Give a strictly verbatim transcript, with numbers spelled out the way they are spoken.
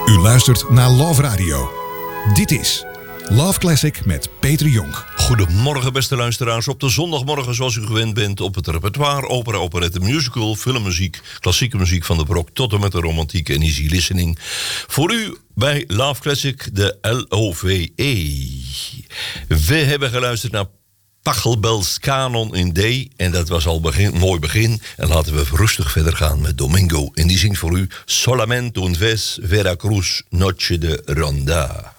U luistert naar Love Radio. Dit is Love Classic met Peter Jonk. Goedemorgen beste luisteraars. Op de zondagmorgen zoals u gewend bent op het repertoire, opera, operette, musical, filmmuziek, klassieke muziek van de brok tot en met de romantiek en easy listening. Voor u bij Love Classic de L O V E. We hebben geluisterd naar Pachelbel's Canon in D. En dat was al een mooi begin. En laten we rustig verder gaan met Domingo. En die zingt voor u Solamente un vez Veracruz, Noche de Ronda.